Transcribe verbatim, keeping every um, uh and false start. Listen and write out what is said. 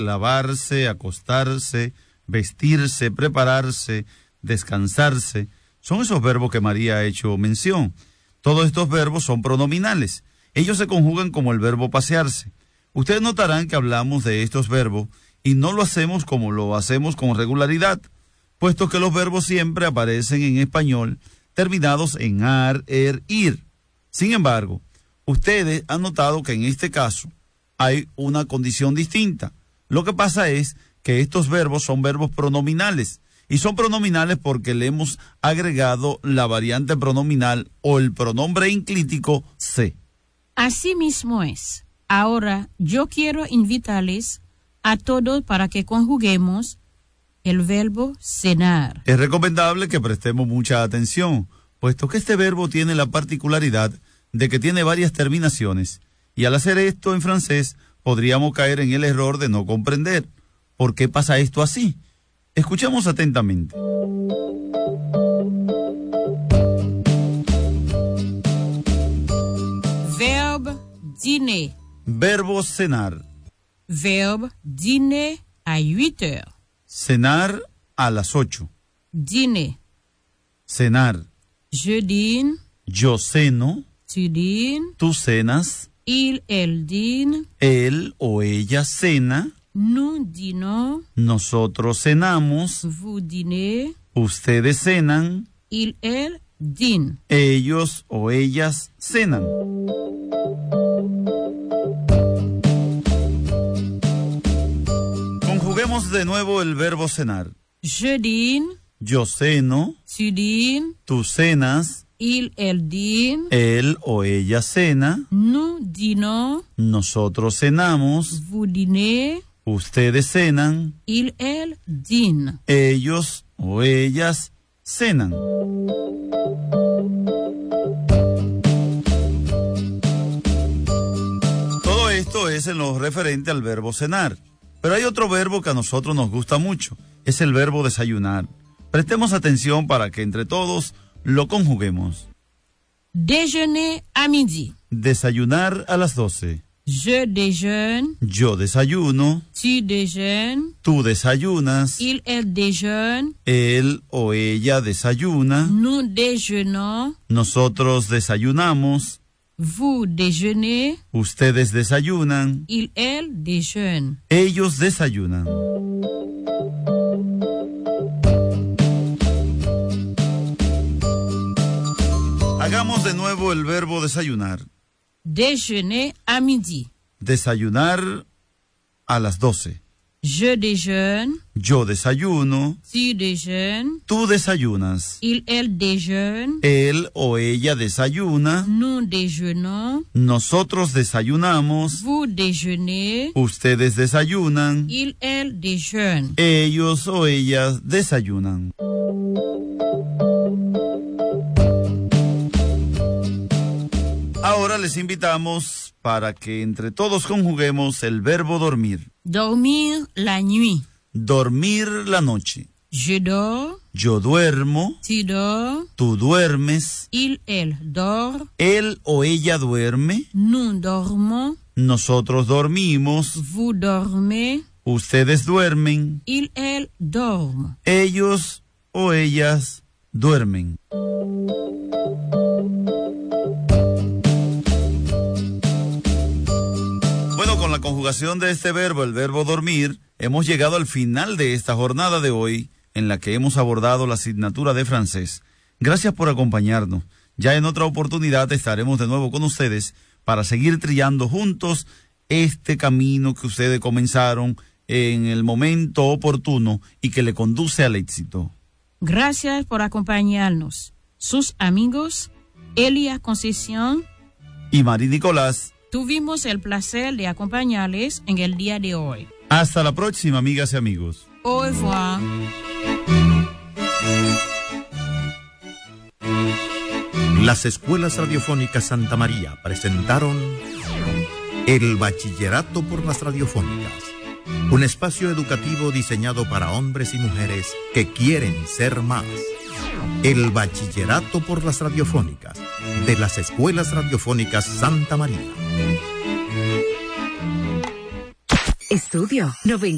lavarse, acostarse, vestirse, prepararse, descansarse. Son esos verbos que María ha hecho mención. Todos estos verbos son pronominales. Ellos se conjugan como el verbo pasearse. Ustedes notarán que hablamos de estos verbos y no lo hacemos como lo hacemos con regularidad, puesto que los verbos siempre aparecen en español terminados en ar, er, ir. Sin embargo, ustedes han notado que en este caso hay una condición distinta. Lo que pasa es que estos verbos son verbos pronominales, y son pronominales porque le hemos agregado la variante pronominal o el pronombre inclítico se. Así mismo es. Ahora yo quiero invitarles a todos para que conjuguemos el verbo cenar. Es recomendable que prestemos mucha atención, puesto que este verbo tiene la particularidad de que tiene varias terminaciones, y al hacer esto en francés podríamos caer en el error de no comprender por qué pasa esto así. Escuchemos atentamente. Verbe dîner. Verbo cenar. Verbe dîner à huit heures. Cenar a las ocho. Dîner. Cenar. Je dîne. Yo ceno. Tu dînes. Tú cenas. Il, elle dîne. Él o ella cena. Nous dînons. Nosotros cenamos. Vous dînez. Ustedes cenan. Il, elle dîne. Ellos o ellas cenan. Conjuguemos de nuevo el verbo cenar. Je dîne. Yo ceno. Tu dînes. Tú cenas. Il, elle dîne. Él o ella cena. Nous dînons. Nosotros cenamos. Vous dînez. Ustedes cenan. Il, elle dîne. Ellos o ellas cenan. Todo esto es en lo referente al verbo cenar. Pero hay otro verbo que a nosotros nos gusta mucho. Es el verbo desayunar. Prestemos atención para que entre todos lo conjuguemos. Déjeuner à midi. Desayunar a las doce. Je déjeune. Yo desayuno. Tu déjeunes. Tú desayunas. Il, elle déjeune. Él o ella desayuna. Nous déjeunons. Nosotros desayunamos. Vous déjeunez. Ustedes desayunan. Il, elle déjeune. Ellos desayunan. Hagamos de nuevo el verbo desayunar. Déjeuner à midi. Desayunar a las doce. Je déjeune. Yo desayuno. Tu déjeunes. Tú desayunas. Il, elle déjeune. Él o ella desayuna. Nous déjeunons. Nosotros desayunamos. Vous déjeunez. Ustedes desayunan. Il, elle déjeune. Ellos o ellas desayunan. Ahora les invitamos para que entre todos conjuguemos el verbo dormir. Dormir la nuit. Dormir la noche. Je dors. Yo duermo. Tu dors. Tú duermes. Il, elle dort. Él o ella duerme. Nous dormons. Nosotros dormimos. Vous dormez. Ustedes duermen. Il, elle dorment. Ellos o ellas duermen. Bueno, con la conjugación de este verbo, el verbo dormir, hemos llegado al final de esta jornada de hoy en la que hemos abordado la asignatura de francés. Gracias por acompañarnos. Ya en otra oportunidad estaremos de nuevo con ustedes para seguir trillando juntos este camino que ustedes comenzaron en el momento oportuno y que le conduce al éxito. Gracias por acompañarnos. Sus amigos, Elia Concesión y María Nicolás. Tuvimos el placer de acompañarles en el día de hoy. Hasta la próxima, amigas y amigos. Au revoir. Las escuelas radiofónicas Santa María presentaron El Bachillerato por las Radiofónicas, un espacio educativo diseñado para hombres y mujeres que quieren ser más. El Bachillerato por las Radiofónicas, de las escuelas radiofónicas Santa María. Estudio noventa.